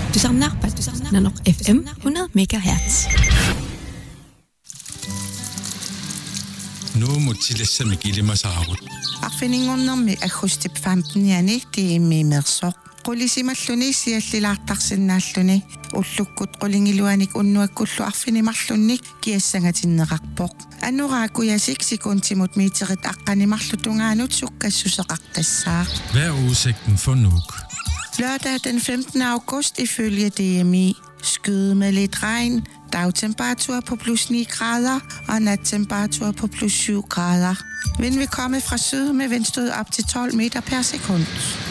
Du samnar Nanok FM 100 MHz. Nu må tillæse med gilde saarut. Arfiningornermi agustip 15 jani tiimmiimersoq. Qulisimalluni siallilaartarsinnaalluni ullukkut qulingiluanik unnuakkullu arfinimarlunnik kiassangatinneqarpoq. Anuraakuyasik sikuntimut miiterit aqqanimarlu tungaanut sukkassuseqartassaaq. Hvad er udsigten for Nuuk? Lørdag den 15. august ifølge DMI. Skyde med lidt regn, dagtemperatur på plus 9 grader og nattemperatur på plus 7 grader. Vind vil komme fra syd med vindstød op til 12 meter per sekund.